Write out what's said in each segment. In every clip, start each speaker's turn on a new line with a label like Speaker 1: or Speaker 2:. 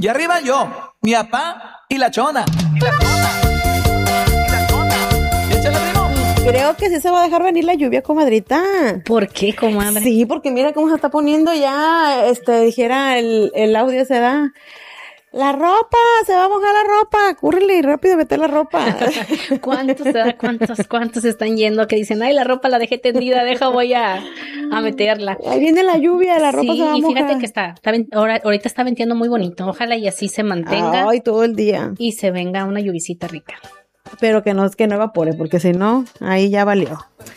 Speaker 1: Y arriba yo, mi papá y la chona. Échale, primo.
Speaker 2: Creo que sí se va a dejar venir la lluvia, comadrita.
Speaker 3: ¿Por qué, comadre?
Speaker 2: Sí, porque mira cómo se está poniendo ya, dijera el audio se da. La ropa, se va a mojar la ropa, cúrrele y rápido vete la ropa.
Speaker 3: ¿Cuántos están yendo que dicen, ay, la ropa la dejé tendida, voy a meterla?
Speaker 2: Ahí viene la lluvia, la ropa se va a mojar.
Speaker 3: Sí, fíjate que ahorita está venteando muy bonito, ojalá y así se mantenga.
Speaker 2: Ay, todo el día.
Speaker 3: Y se venga una lluvisita rica.
Speaker 2: Pero que no evapore, porque si no, ahí ya valió.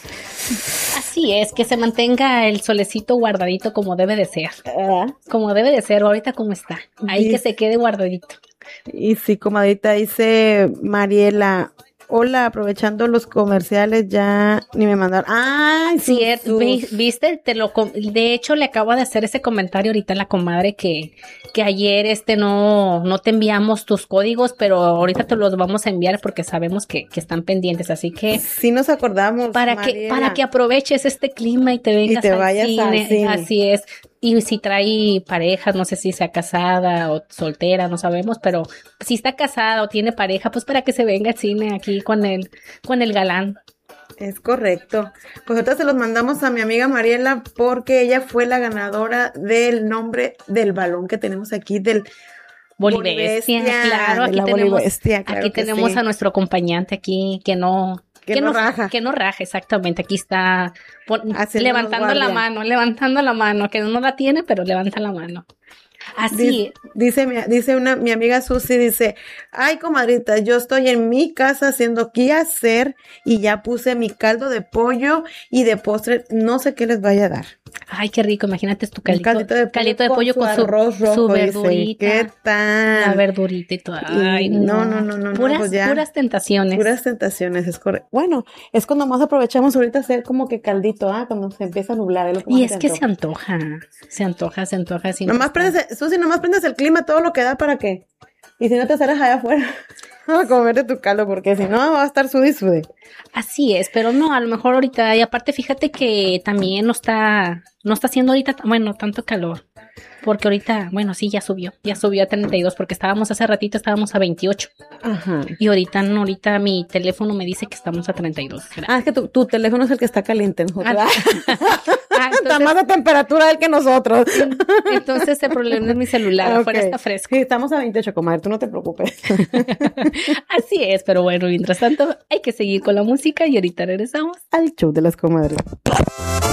Speaker 3: Así es, que se mantenga el solecito guardadito como debe de ser. Como debe de ser, ahorita como está. Ahí que se quede guardadito.
Speaker 2: Y sí, comadrita, dice Mariela, hola, aprovechando los comerciales, ya ni me mandaron. ¡Ay,
Speaker 3: cierto! ¿Viste? De hecho, le acabo de hacer ese comentario ahorita a la comadre que ayer no te enviamos tus códigos, pero ahorita te los vamos a enviar porque sabemos que están pendientes, así que
Speaker 2: sí nos acordamos,
Speaker 3: para que aproveches este clima y te vengas al cine. Así es. Y si trae parejas, no sé si sea casada o soltera, no sabemos, pero si está casada o tiene pareja, pues para que se venga al cine aquí con el galán.
Speaker 2: Es correcto. Pues ahorita se los mandamos a mi amiga Mariela porque ella fue la ganadora del nombre del balón que tenemos aquí del
Speaker 3: Bolibestia. Claro, aquí tenemos a nuestro acompañante aquí que no raja. Que no raja, exactamente. Aquí está levantando la mano, que no la tiene, pero levanta la mano. Así.
Speaker 2: Dice mi amiga Susi, dice, ay, comadrita, yo estoy en mi casa haciendo qué hacer y ya puse mi caldo de pollo y de postre, no sé qué les vaya a dar.
Speaker 3: Ay, qué rico, imagínate tu caldito de pollo con su verdurita.
Speaker 2: Dice, ¿qué tal?
Speaker 3: La verdurita y todo. Ay,
Speaker 2: no.
Speaker 3: Puras tentaciones.
Speaker 2: Puras tentaciones, es correcto. Bueno, es cuando más aprovechamos ahorita hacer como que caldito, cuando se empieza a nublar.
Speaker 3: Y es que se antoja.
Speaker 2: Nomás prendes el clima, todo lo que da para que. Y si no te sales allá afuera a comerte tu caldo, porque si no va a estar sude.
Speaker 3: Así es, pero no, a lo mejor ahorita, y aparte fíjate que también no está haciendo ahorita, tanto calor, porque ahorita, sí, ya subió a 32, porque hace ratito estábamos a 28.
Speaker 2: Ajá.
Speaker 3: Y ahorita mi teléfono me dice que estamos a 32.
Speaker 2: Es que tu teléfono es el que está caliente, ¿no? Está más a temperatura él que nosotros.
Speaker 3: Entonces el problema es mi celular, afuera está fresco.
Speaker 2: Sí, estamos a 28, comadre, tú no te preocupes.
Speaker 3: Así es, pero bueno, mientras tanto hay que seguir con la música y ahorita regresamos
Speaker 2: al show de las comadres.